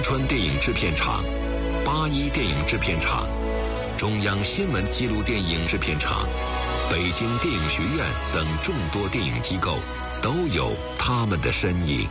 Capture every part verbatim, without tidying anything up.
川电影制片厂、八一电影制片厂、中央新闻纪录电影制片厂、北京电影学院等众多电影机构都有他们的身影。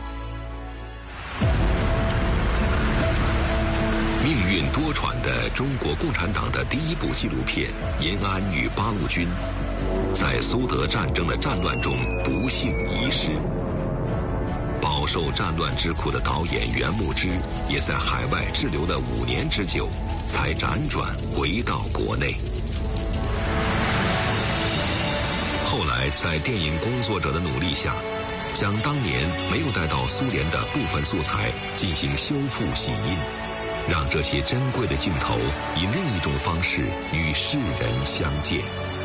命运多舛的中国共产党的第一部纪录片《延安与八路军》，在苏德战争的战乱中不幸遗失。饱受战乱之苦的导演袁牧之，也在海外滞留了五年之久，才辗转回到国内。后来在电影工作者的努力下，将当年没有带到苏联的部分素材进行修复洗印，让这些珍贵的镜头以另一种方式与世人相见。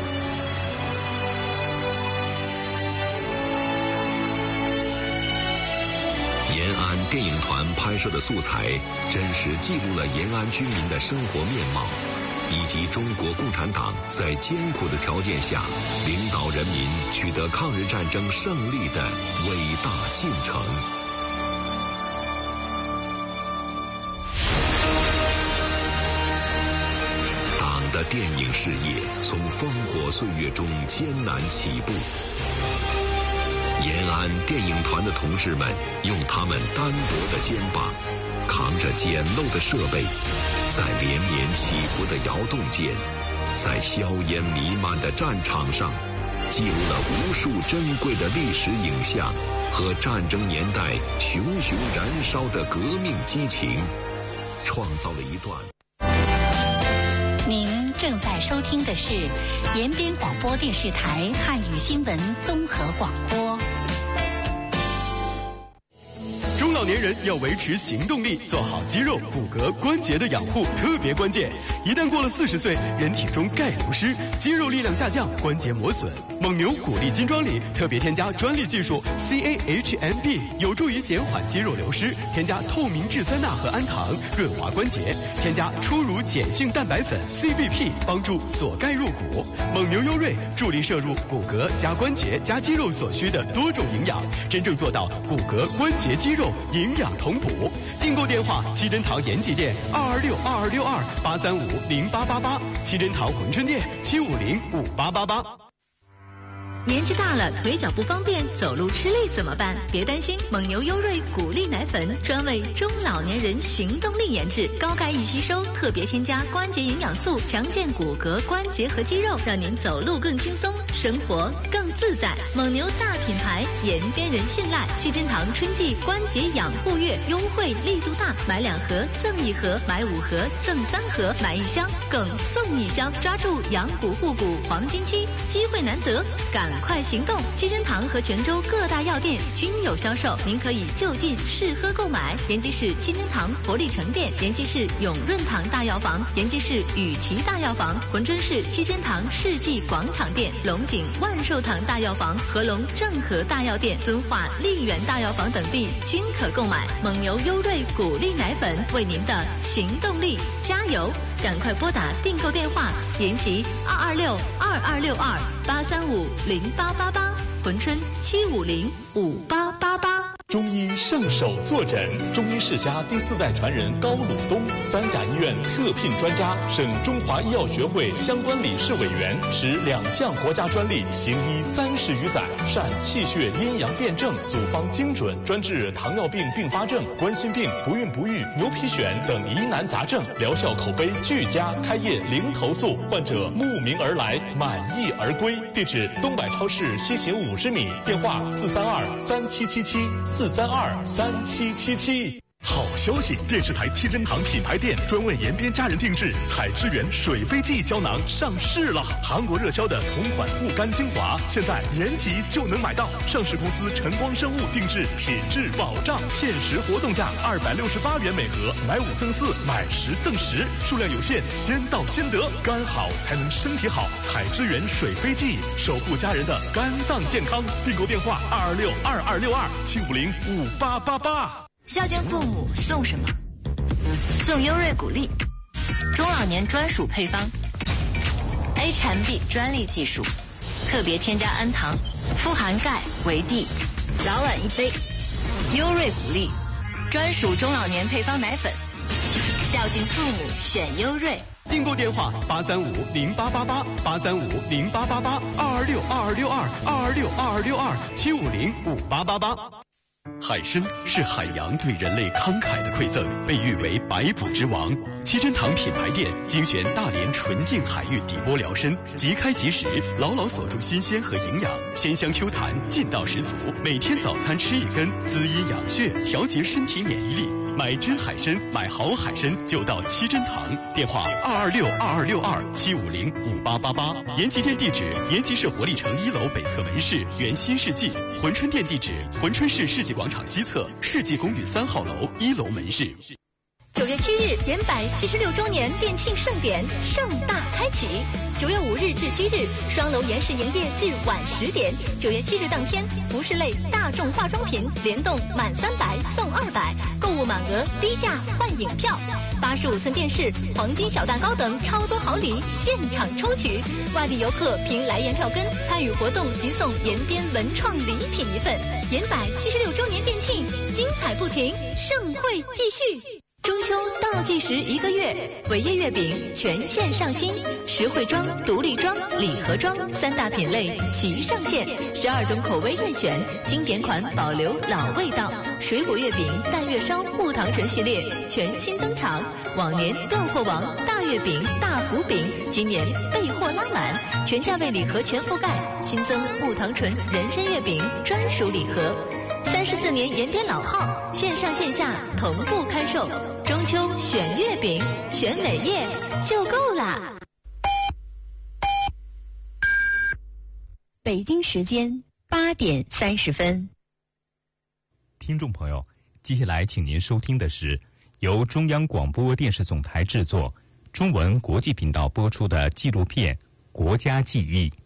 延安电影团拍摄的素材，真实记录了延安居民的生活面貌，以及中国共产党在艰苦的条件下领导人民取得抗日战争胜利的伟大进程。党的电影事业从烽火岁月中艰难起步，延安电影团的同志们用他们单薄的肩膀，扛着简陋的设备，在连绵起伏的窑洞间，在硝烟弥漫的战场上，记录了无数珍贵的历史影像和战争年代熊熊燃烧的革命激情，创造了一段。 您正在收听的是延边广播电视台汉语新闻综合广播。 中老年人要维持行动力，做好肌肉、骨骼、关节的养护特别关键。一旦过了四十岁，人体中钙流失，肌肉力量下降，关节磨损。蒙牛骨力金装里特别添加专利技术 C A H M B， 有助于减缓肌肉流失。添加透明质酸钠和氨糖，润滑关节。添加初乳碱性蛋白粉 C B P， 帮助锁钙入骨。蒙牛优瑞助力摄入骨骼加关节加肌肉所需的多种营养，真正做到骨骼、关节、肌肉营养同补。订购电话：七珍堂延吉店二二六二二六二八三五零八八八，七珍堂珲春店七五零五八八八。 年纪大了，腿脚不方便，走路吃力怎么办？别担心，蒙牛优瑞骨力奶粉专为中老年人行动力研制，高钙易吸收，特别添加关节营养素，强健骨骼、关节和肌肉，让您走路更轻松，生活更自在。蒙牛大品牌，延边人信赖。七珍堂春季关节养护月优惠力度大，买两盒赠一盒，买五盒赠三盒，买一箱更送一箱，抓住养骨护骨黄金期，机会难得，赶快行动！七珍堂和泉州各大药店均有销售，您可以就近试喝购买。延吉市七珍堂活力城店，延吉市永润堂大药房，延吉市雨琦大药房，珲春市七珍堂世纪广场店，龙井万寿堂大药房、合龙正和大药店、敦化丽园大药房等地均可购买。蒙牛优瑞骨力奶粉，为您的行动力加油！赶快拨打订购电话：延吉二二六二二六二八三五零八八八，珲春七五零五八八八。 中医圣手坐诊，中医世家第四代传人高鲁东，三甲医院特聘专家，省中华医药学会相关理事委员，持两项国家专利，行医三十余载，善气血阴阳辩证，组方精准，专治糖尿病并发症、冠心病、不孕不育、牛皮癣等疑难杂症，疗效口碑俱佳，开业零投诉，患者慕名而来，满意而归。地址：东百超市西行五十米，电话四三二三七七七。四三二三七七七。好消息！电视台七珍堂品牌店专为延边家人定制采之源水飞记胶囊上市了。韩国热销的同款护肝精华，现在延吉就能买到。上市公司晨光生物定制，品质保障，限时活动价二百六十八元每盒，买五赠四，买十赠十，数量有限，先到先得。肝好才能身体好，采之源水飞记，守护家人的肝脏健康。订购电话二二六二二六二七五零五八八八。 孝敬父母送什么？送优瑞骨力，中老年专属配方 ，H M B 专利技术，特别添加氨糖，富含钙、维 D， 老晚一杯。优瑞骨力， 专属中老年配方奶粉，孝敬父母选优瑞。 订购电话八三五零八八八八三五零八八八二二六二二六二二二六二二六二七五零五八八八。海参是海洋对人类慷慨的馈赠，被誉为百补之王。七珍堂品牌店精选大连纯净海域底波辽参，即开即食，牢牢锁住新鲜和营养，鲜香 Q 弹，劲道十足。每天早餐吃一根，滋阴养血，调节身体免疫力。买真海参，买好海参就到七珍堂，电话二二六二二六二七五零五八八八。延吉店地址：延吉市活力城一楼北侧门市原新世纪。珲春店地址：珲春市世纪广场西侧世纪公寓三号楼一楼门市。 九月七日，延百七十六周年店庆盛典盛大开启。九月五日至七日，双楼延时营业至晚十点。九月七日当天，服饰类大众化妆品联动满三百送二百，购物满额低价换影票。八十五寸电视、黄金小蛋糕等超多好礼现场抽取。外地游客凭来延票根参与活动即送延边文创礼品一份。延百七十六周年店庆，精彩不停，盛会继续。中秋倒计时一个月，伟业月饼全线上新，实惠装、独立装、礼盒装三大品类齐上线，十二种口味任选，经典款保留老味道。水果月饼、淡月烧、木糖醇系列全新登场，往年断货王大月饼、大福饼，今年备货拉满，全价位礼盒全覆盖，新增木糖醇人参月饼专属礼盒。三十四年延边老号，线上线下同步开售。中秋选月饼，选伟业就够啦。 北京时间八点三十分。 听众朋友，接下来请您收听的是由中央广播电视总台制作、中文国际频道播出的纪录片《国家记忆》。